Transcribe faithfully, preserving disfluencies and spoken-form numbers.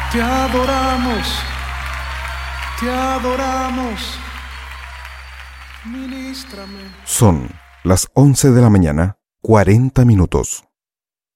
Te adoramos, te adoramos. Ministrame. Son las once de la mañana, cuarenta minutos.